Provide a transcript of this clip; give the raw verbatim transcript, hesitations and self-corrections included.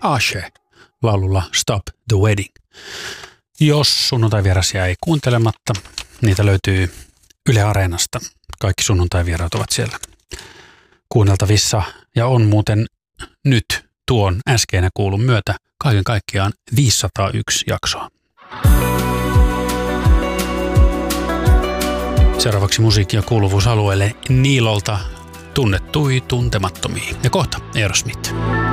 Ashe laululla Stop the Wedding. Jos sunnuntai-vieras jäi kuuntelematta, niitä löytyy Yle Areenasta. Kaikki sunnuntai-vieraat ovat siellä kuunneltavissa ja on muuten nyt tuon äskeinen kuulun myötä kaiken kaikkiaan viisisataayksi jaksoa. Seuraavaksi musiikki- ja kuuluvuusalueelle Niilolta Tunnettui tuntemattomia. Ja kohta Aerosmith.